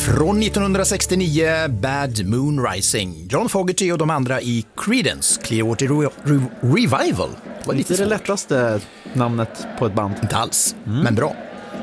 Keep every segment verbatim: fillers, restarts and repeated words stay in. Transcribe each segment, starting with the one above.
Från nittonhundrasextionio, Bad Moon Rising. John Fogerty och de andra i Creedence Clearwater Re- Re- Revival. Det var lite det lättaste namnet på ett band. Inte alls, mm. men bra.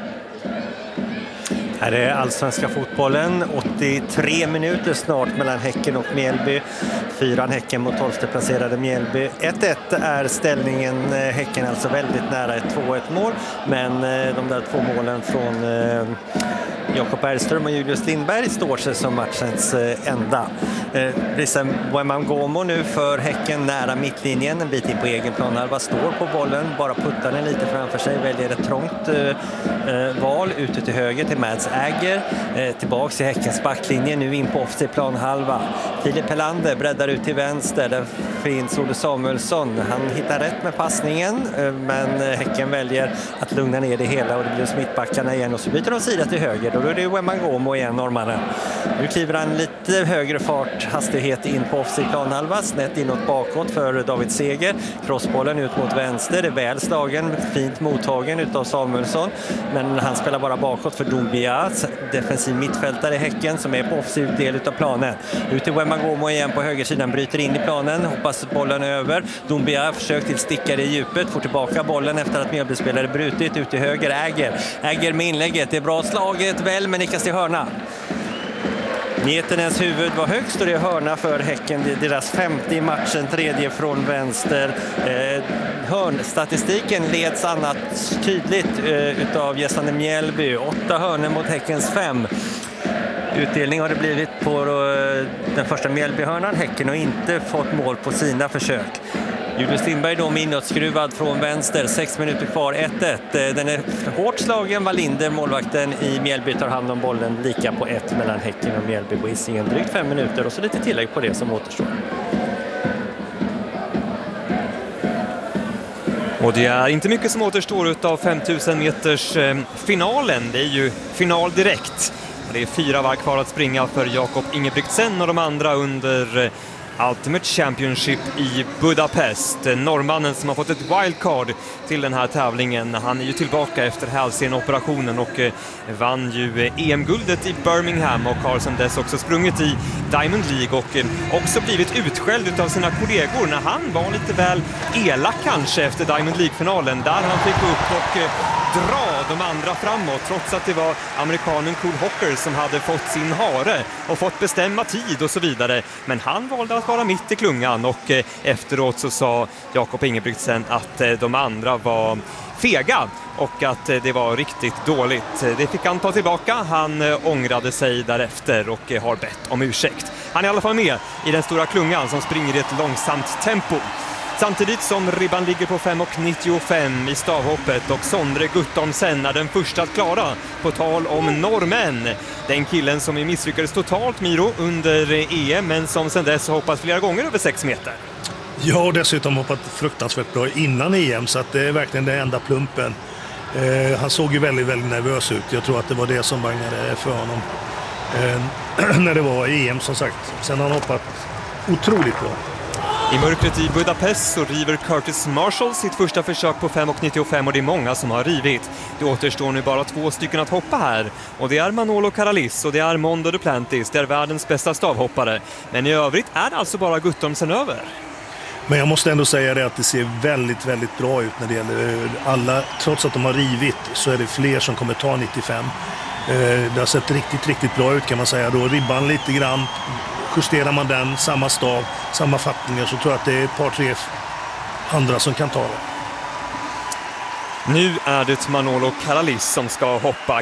Här är allsvenska fotbollen, åttiotre minuter snart mellan Häcken och Mjällby. Fyran Häcken mot tolfte placerade Mjällby. ett ett är ställningen, Häcken alltså väldigt nära ett två ett mål. Men de där två målen från eh, Jakob Bergström och Julius Lindberg står sig som matchens eh, enda. Eh, Wemam-Gomo nu för Häcken nära mittlinjen, en bit in på egen planhalva, står på bollen, bara puttar den lite framför sig, väljer ett trångt eh, val ute till höger till Mads Äger, eh, tillbaks i Häckens backlinje, nu in på offside planhalva. Filip Helander breddar ut till vänster, där finns Olle Samuelsson, han hittar rätt med passningen, eh, men Häcken väljer att lugna ner det hela och det blir smittbackarna igen och så byter de sida till höger. Då är det Wemam-Gomo igen, norrmannen. Nu kliver han lite högre fart, hastighet in på offside planhalva, snett inåt bakåt för David Seger. Crossbollen ut mot vänster, det är väl slagen, fint mottagen utav Samuelsson, men han spelar bara bakåt för Doumbia, defensiv mittfältare i Häcken som är på offside del utav planen. Ut till Wemam-Gomo igen på högersidan, bryter in i planen, hoppas bollen över. Doumbia försöker till stickare i djupet, får tillbaka bollen efter att Mjällbyspelare brutit, ut till höger Äger. Äger med inlägget, det är bra slaget väl, men nickas till hörna. Nietenens huvud var högst och det är hörna för Häcken. Det är deras femte i matchen, tredje från vänster. Eh, hörnstatistiken leds annat tydligt eh, utav gästande Mjällby. Åtta hörnor mot Häckens fem. Utdelning har det blivit på eh, den första Mjällbyhörnan. Häcken har inte fått mål på sina försök. Julius Lindberg då inåtskruvad från vänster, sex minuter kvar, ett ett. Den är hårt slagen, Wallinder, målvakten i Mjällby, tar hand om bollen, lika på ett mellan Häcken och Mjällby på Hisingen. Drygt fem minuter och så lite tillägg på det som återstår. Och det är inte mycket som återstår utav femtusen meters eh, finalen. Det är ju final direkt. Det är fyra varv kvar att springa för Jakob Ingebrigtsen och de andra under eh, Ultimate Championship i Budapest. Norrmannen som har fått ett wildcard till den här tävlingen. Han är ju tillbaka efter hälsenoperationen och eh, vann ju E M-guldet i Birmingham och har sedan dess också sprungit i Diamond League och eh, också blivit utskälld av sina kollegor när han var lite väl elak kanske efter Diamond League-finalen, där han fick upp och eh, dra de andra framåt trots att det var amerikanen Cole Hocker som hade fått sin hare och fått bestämma tid och så vidare. Men han valde att vara mitt i klungan och eh, efteråt så sa Jakob Ingebrigtsen att eh, de andra var fega och att eh, det var riktigt dåligt. Det fick han ta tillbaka. Han eh, ångrade sig därefter och eh, har bett om ursäkt. Han är i alla fall med i den stora klungan som springer i ett långsamt tempo. Samtidigt som ribban ligger på fem nittiofem i stavhoppet och Sondre Guttormsen är den första att klara, på tal om norrmän. Den killen som är misslyckades totalt, Miro, under E M men som sedan dess har hoppat flera gånger över sex meter. Ja, och dessutom hoppat fruktansvärt bra innan E M så att det är verkligen den enda plumpen. Eh, han såg ju väldigt, väldigt nervös ut. Jag tror att det var det som bangade för honom eh, när det var E M som sagt. Sen har han hoppat otroligt bra. I mörkret i Budapest så river Curtis Marshall sitt första försök på fem nittiofem och det är många som har rivit. Det återstår nu bara två stycken att hoppa här och det är Manolo Karalis och det är Mondo Duplantis, det är världens bästa stavhoppare. Men i övrigt är det alltså bara Guttormsen över. Men jag måste ändå säga det att det ser väldigt, väldigt bra ut när det gäller alla. Trots att de har rivit så är det fler som kommer ta nittiofem. Det har sett riktigt, riktigt bra ut kan man säga. Då ribban lite grann. Justerar man den, samma stav, samma fattningar, så tror jag att det är ett par, tre andra som kan ta det. Nu är det Manolo Karalis som ska hoppa.